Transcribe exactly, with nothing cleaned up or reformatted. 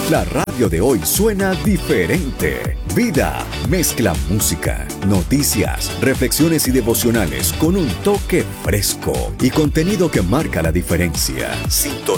La radio de hoy suena diferente. Vida mezcla música, noticias, reflexiones y devocionales con un toque fresco y contenido que marca la diferencia. Sintoniza